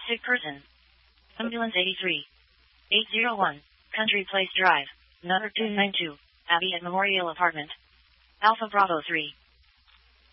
Sick person. Ambulance 83. 801. Country Place Drive. Number 292. Abbey at Memorial Apartment. Alpha Bravo 3.